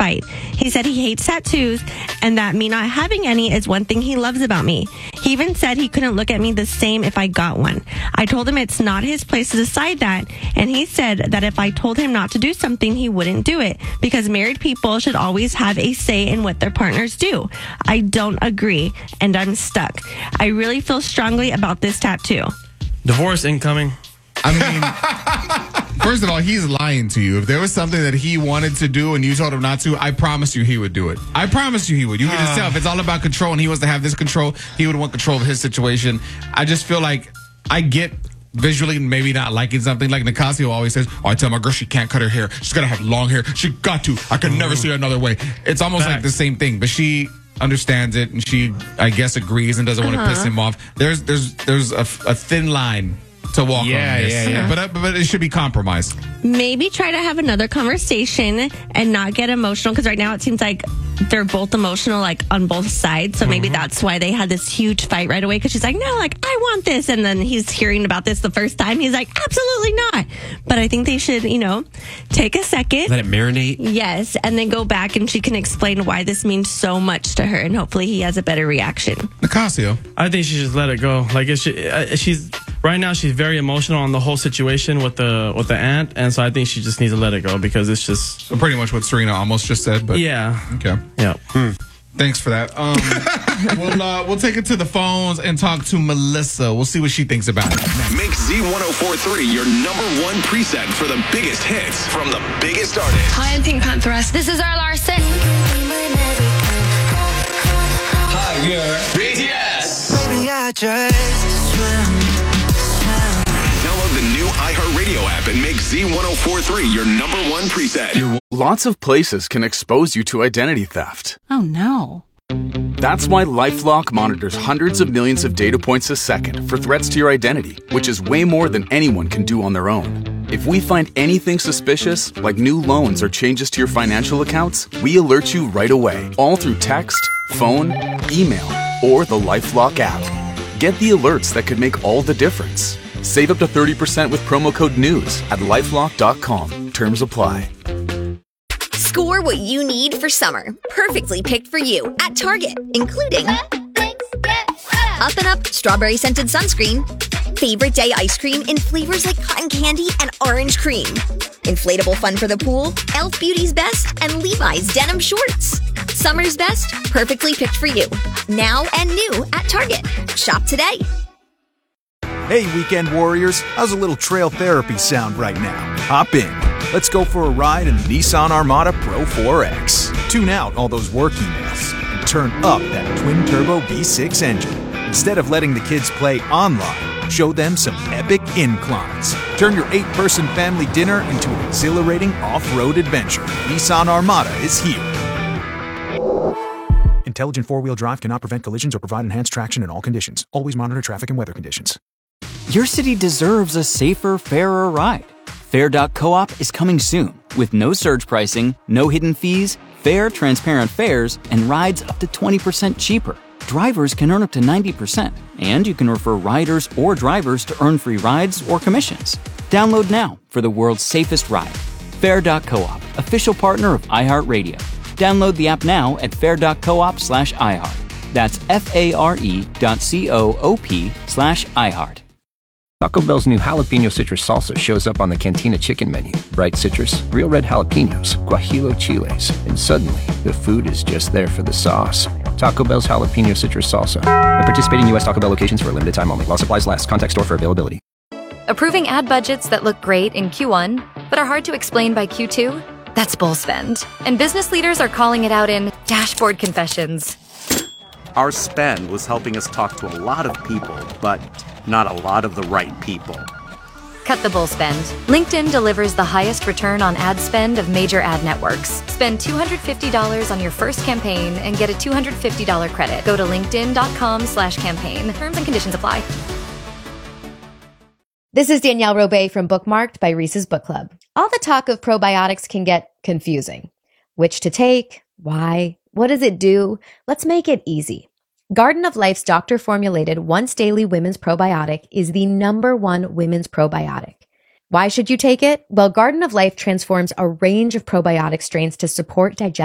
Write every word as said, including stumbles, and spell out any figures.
fight. He said he hates tattoos and that me not having any is one thing he loves about me. He even said he couldn't look at me the same if I got one. I told him it's not his place to decide that, and he said that if I told him not to do something, he wouldn't do it because married people should always have a say in what their partners do. I don't agree, and I'm stuck. I really feel strongly about this tattoo. Divorce incoming. I mean, first of all, he's lying to you. If there was something that he wanted to do and you told him not to, I promise you he would do it. I promise you he would. You can just tell if it's all about control and he wants to have this control, he would want control of his situation. I just feel like I get visually maybe not liking something. Like Nicasio always says, oh, I tell my girl she can't cut her hair. She's got to have long hair. She got to. I can never see her another way. It's almost Fact. like the same thing, but she understands it and she, I guess, agrees and doesn't uh-huh. want to piss him off. There's there's there's a, a thin line to walk yeah, on this. Yeah, yeah, but, uh, but it should be compromised. Maybe try to have another conversation and not get emotional, because right now it seems like they're both emotional, like on both sides. So maybe mm-hmm. that's why they had this huge fight right away, because she's like, no, like, I want this. And then he's hearing about this the first time. He's like, absolutely not. But I think they should, you know, take a second. Let it marinate. Yes. And then go back and she can explain why this means so much to her. And hopefully he has a better reaction. Nicasio. I think she just let it go. Like, it's, she's right now, she's very emotional on the whole situation with the with the aunt. And so I think she just needs to let it go, because it's just so pretty much what Serena almost just said. But yeah. Okay. Yeah. Hmm. Thanks for that. Um, we'll uh, we'll take it to the phones and talk to Melissa. We'll see what she thinks about it. Make Z one oh four three your number one preset for the biggest hits from the biggest artists. Hi, I'm Pink Pantheress. This is our Larson. Hi, you're B T S. Baby, I just swim. Download the new iHeartRadio app and make Z one oh four three your number one preset. Lots of places can expose you to identity theft. Oh, no. That's why LifeLock monitors hundreds of millions of data points a second for threats to your identity, which is way more than anyone can do on their own. If we find anything suspicious, like new loans or changes to your financial accounts, we alert you right away, all through text, phone, email, or the LifeLock app. Get the alerts that could make all the difference. Save up to thirty percent with promo code NEWS at lifelock dot com. Terms apply. Score what you need for summer. Perfectly picked for you at Target, including Up and Up Strawberry Scented Sunscreen, Favorite Day Ice Cream in flavors like cotton candy and orange cream, Inflatable Fun for the Pool, e l f Beauty's Best, and Levi's Denim Shorts. Summer's best, perfectly picked for you. Now and new at Target. Shop today. Hey, weekend warriors, how's a little trail therapy sound right now? Hop in. Let's go for a ride in the Nissan Armada Pro four X. Tune out all those work emails and turn up that twin-turbo V six engine. Instead of letting the kids play online, show them some epic inclines. Turn your eight-person family dinner into an exhilarating off-road adventure. Nissan Armada is here. Intelligent four-wheel drive cannot prevent collisions or provide enhanced traction in all conditions. Always monitor traffic and weather conditions. Your city deserves a safer, fairer ride. Fair dot coop is coming soon with no surge pricing, no hidden fees, fair, transparent fares, and rides up to twenty percent cheaper. Drivers can earn up to ninety percent, and you can refer riders or drivers to earn free rides or commissions. Download now for the world's safest ride. Fair dot coop, official partner of iHeartRadio. Download the app now at fair dot coop slash iHeart. That's F-A-R-E dot C-O-O-P slash iHeart. Taco Bell's new jalapeno citrus salsa shows up on the Cantina chicken menu. Bright citrus, real red jalapenos, guajillo chiles, and suddenly the food is just there for the sauce. Taco Bell's jalapeno citrus salsa. At participating U S Taco Bell locations for a limited time only. While supplies last. Contact store for availability. Approving ad budgets that look great in Q one, but are hard to explain by Q two? That's bull spend. And business leaders are calling it out in dashboard confessions. Our spend was helping us talk to a lot of people, but not a lot of the right people. Cut the bull spend. LinkedIn delivers the highest return on ad spend of major ad networks. Spend two hundred fifty dollars on your first campaign and get a two hundred fifty dollars credit. Go to linkedin.com slash campaign. Terms and conditions apply. This is Danielle Robay from Bookmarked by Reese's Book Club. All the talk of probiotics can get confusing. Which to take? Why? What does it do? Let's make it easy. Garden of Life's doctor-formulated once-daily women's probiotic is the number one women's probiotic. Why should you take it? Well, Garden of Life transforms a range of probiotic strains to support digestion